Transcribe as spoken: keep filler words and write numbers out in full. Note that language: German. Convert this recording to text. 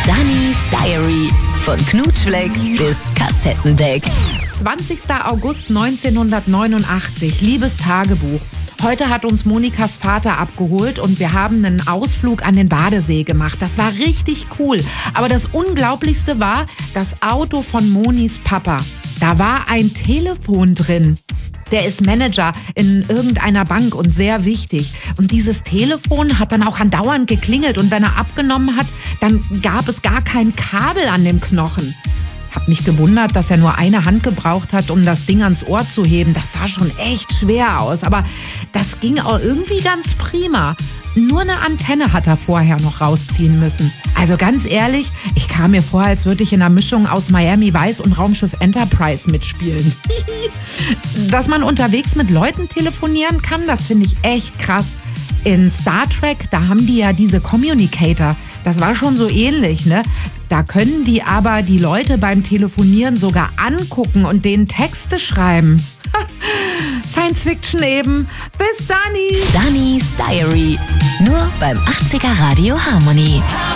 Dannys Diary. Von Knutschfleck bis Kassettendeck. zwanzigster August neunzehnhundertneunundachtzig. Liebes Tagebuch. Heute hat uns Monikas Vater abgeholt und wir haben einen Ausflug an den Badesee gemacht. Das war richtig cool. Aber das Unglaublichste war das Auto von Monis Papa. Da war ein Telefon drin. Der ist Manager in irgendeiner Bank und sehr wichtig. Und dieses Telefon hat dann auch andauernd geklingelt. Und wenn er abgenommen hat, dann gab es gar kein Kabel an dem Knochen. Hab mich gewundert, dass er nur eine Hand gebraucht hat, um das Ding ans Ohr zu heben. Das sah schon echt schwer aus, aber das ging auch irgendwie ganz prima. Nur eine Antenne hat er vorher noch rausziehen müssen. Also ganz ehrlich, ich kam mir vor, als würde ich in einer Mischung aus Miami Vice und Raumschiff Enterprise mitspielen. Dass man unterwegs mit Leuten telefonieren kann, das finde ich echt krass. In Star Trek, da haben die ja diese Communicator. Das war schon so ähnlich, ne? Da können die aber die Leute beim Telefonieren sogar angucken und denen Texte schreiben. Science Fiction eben. Bis Dani! Dannys Diary. Nur beim achtziger Radio Harmony.